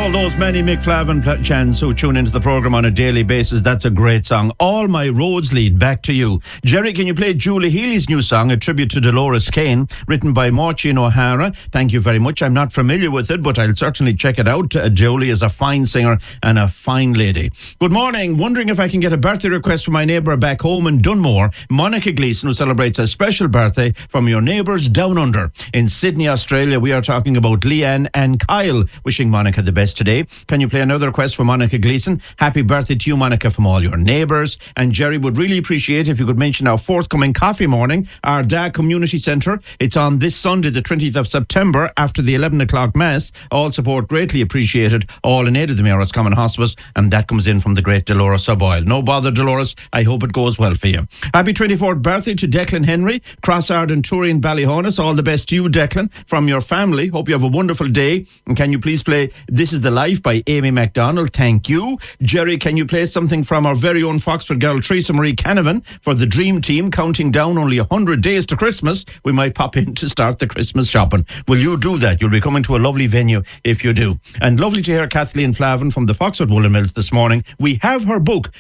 all those many Mick Flavin chants who tune into the programme on a daily basis, that's a great song. All My Roads Lead Back to You. Jerry, can you play Julie Healy's new song, a tribute to Dolores Kane, written by Maureen O'Hara? Thank you very much. I'm not familiar with it, but I'll certainly check it out. Julie is a fine singer and a fine lady. Good morning. Wondering if I can get a birthday request from my neighbour back home in Dunmore, Monica Gleeson, who celebrates a special birthday from your neighbours down under. In Sydney, Australia, we are talking about Leanne and Kyle. Wishing Monica the best today. Can you play another request for Monica Gleeson? Happy birthday to you, Monica, from all your neighbours. And Jerry would really appreciate if you could mention our forthcoming coffee morning, our DA Community Centre. It's on this Sunday, the 20th of September, after the 11 o'clock Mass. All support greatly appreciated, all in aid of the Mayor's Common Hospice, and that comes in from the great Dolores Suboil. No bother, Dolores. I hope it goes well for you. Happy 24th birthday to Declan Henry, Crossard and Turin Ballyhonus. All the best to you, Declan, from your family. Hope you have a wonderful day. And can you please play This Is the Life by Amy MacDonald? Thank you. Jerry, can you play something from our very own Foxford girl, Teresa Marie Canavan, for the Dream Team, counting down only 100 days to Christmas? We might pop in to start the Christmas shopping. Will you do that? You'll be coming to a lovely venue if you do. And lovely to hear Kathleen Flavin from the Foxford Woolen Mills this morning. We have her book,